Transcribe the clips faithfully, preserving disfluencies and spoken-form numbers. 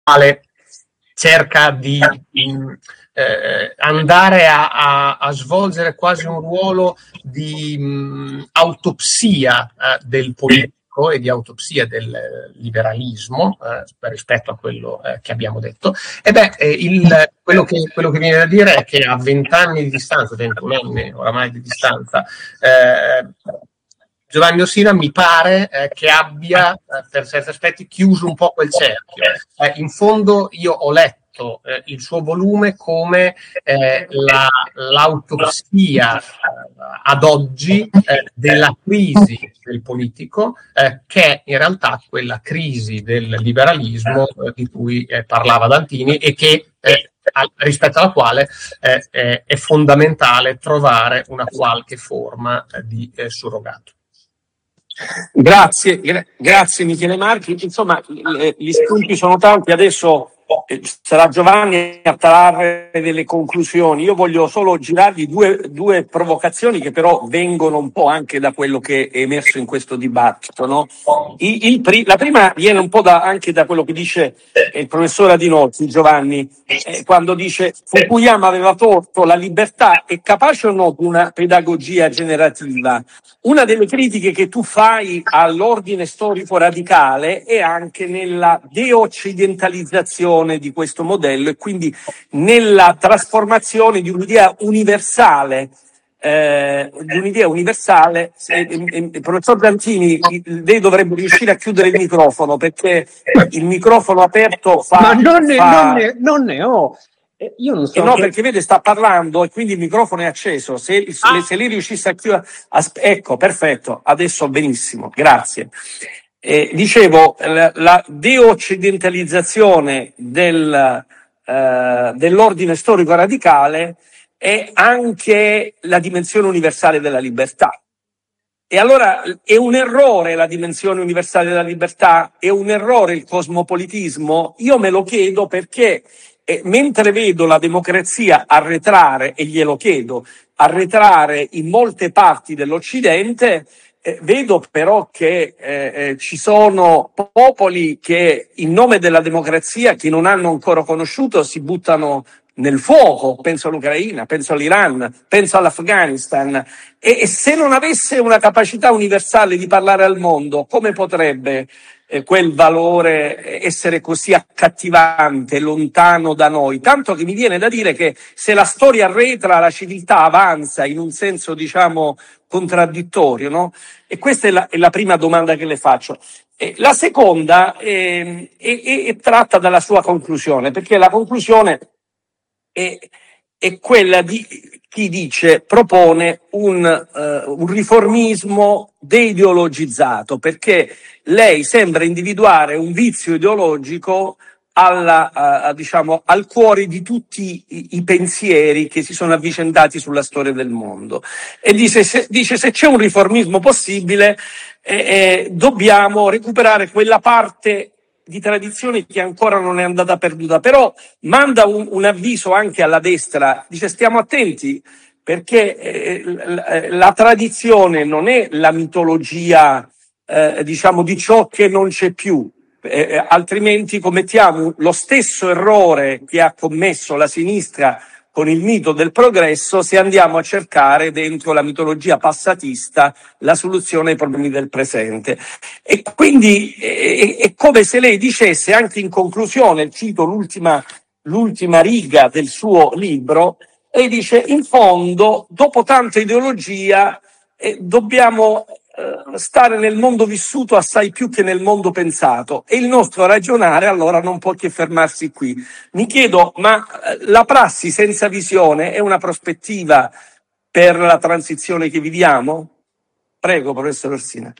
quale cerca di mh, eh, andare a, a, a svolgere quasi un ruolo di mh, autopsia eh, del politico e di autopsia del liberalismo eh, rispetto a quello eh, che abbiamo detto. E beh, eh, il, quello, che, quello che viene da dire è che a vent'anni di distanza, ventuno anni oramai di distanza, eh, Giovanni Orsina mi pare eh, che abbia, eh, per certi aspetti, chiuso un po' quel cerchio. Eh, in fondo io ho letto eh, il suo volume come eh, la, l'autopsia eh, ad oggi eh, della crisi del politico, eh, che è in realtà quella crisi del liberalismo eh, di cui eh, parlava Dantini e che eh, rispetto alla quale eh, eh, è fondamentale trovare una qualche forma eh, di eh, surrogato. Grazie, gra- grazie Michele Marchi. Insomma, le, gli spunti sono tanti. Adesso eh, sarà Giovanni a trarre delle conclusioni. Io voglio solo girargli due, due provocazioni che però vengono un po' anche da quello che è emerso in questo dibattito, no? Il, il pri- la prima viene un po' da, anche da quello che dice il professor Adinolfi, Giovanni, eh, quando dice Fukuyama aveva torto, la libertà è capace o no di una pedagogia generativa? Una delle critiche che tu fai all'ordine storico radicale è anche nella deoccidentalizzazione di questo modello e quindi nella trasformazione di un'idea universale, eh, di un'idea universale. Eh, eh, eh, professor Dantini, lei dovrebbe riuscire a chiudere il microfono perché il microfono aperto fa... Ma non ne, fa... non ne, non ne ho. Io non so eh no, che... perché vede, sta parlando e quindi il microfono è acceso. Se, ah. se lei riuscisse a chiudere, ecco, perfetto, adesso benissimo, grazie. Eh, dicevo, la, la deoccidentalizzazione del, eh, dell'ordine storico radicale è anche la dimensione universale della libertà. E allora è un errore la dimensione universale della libertà? È un errore il cosmopolitismo? Io me lo chiedo perché E mentre vedo la democrazia arretrare, e glielo chiedo, arretrare in molte parti dell'Occidente, eh, vedo però che eh, eh, ci sono popoli che in nome della democrazia, che non hanno ancora conosciuto, si buttano nel fuoco. Penso all'Ucraina, penso all'Iran, penso all'Afghanistan. E, e se non avesse una capacità universale di parlare al mondo, come potrebbe eh, quel valore essere così accattivante, lontano da noi? Tanto che mi viene da dire che se la storia arretra, la civiltà avanza in un senso, diciamo, contraddittorio, no? E questa è la, è la prima domanda che le faccio. E la seconda è, è, è, è tratta dalla sua conclusione, perché la conclusione è, è quella di chi dice, propone un, uh, un riformismo deideologizzato, perché lei sembra individuare un vizio ideologico alla, uh, diciamo, al cuore di tutti i, i pensieri che si sono avvicendati sulla storia del mondo. E dice se, dice, se c'è un riformismo possibile, eh, eh, dobbiamo recuperare quella parte di tradizione che ancora non è andata perduta. Però manda un, un avviso anche alla destra, dice stiamo attenti perché eh, la, la tradizione non è la mitologia eh, diciamo di ciò che non c'è più, eh, altrimenti commettiamo lo stesso errore che ha commesso la sinistra con il mito del progresso se andiamo a cercare dentro la mitologia passatista la soluzione ai problemi del presente. E quindi è, è come se lei dicesse, anche in conclusione, cito l'ultima, l'ultima riga del suo libro, e dice in fondo, dopo tanta ideologia, eh, dobbiamo eh, stare nel mondo vissuto assai più che nel mondo pensato, e il nostro ragionare allora non può che fermarsi qui. Mi chiedo, ma la prassi senza visione è una prospettiva per la transizione che viviamo? Prego, professor Orsina.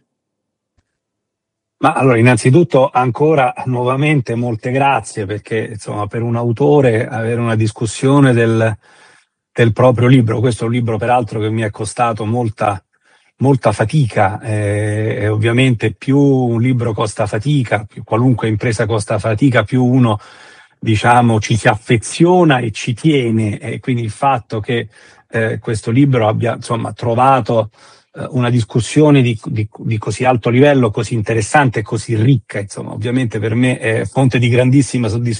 Ma allora, innanzitutto ancora nuovamente molte grazie, perché insomma per un autore avere una discussione del, del proprio libro, questo è un libro peraltro che mi è costato molta molta fatica, eh, e ovviamente più un libro costa fatica, più qualunque impresa costa fatica, più uno, diciamo, ci si affeziona e ci tiene, e quindi il fatto che eh, questo libro abbia insomma trovato una discussione di, di, di così alto livello, così interessante e così ricca, insomma, ovviamente per me è fonte di grandissima soddisfazione